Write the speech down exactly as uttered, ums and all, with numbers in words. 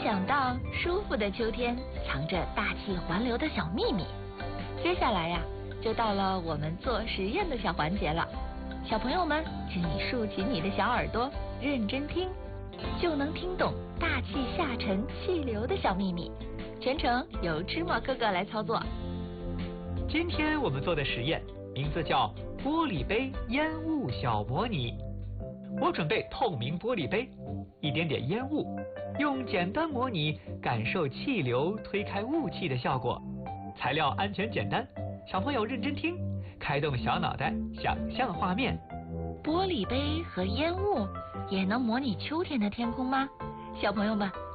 想到舒服的秋天藏着大气环流的小秘密。接下来呀，就到了我们做实验的小环节了。小朋友们，请你竖起你的小耳朵，认真听，就能听懂大气下沉气流的小秘密。全程由芝麻哥哥来操作。 今天我们做的实验名字叫玻璃杯烟雾小模拟。我准备透明玻璃杯，一点点烟雾，用简单模拟感受气流推开雾气的效果。材料安全简单，小朋友认真听，开动小脑袋想象画面。 玻璃杯和烟雾也能模拟秋天的天空吗？小朋友们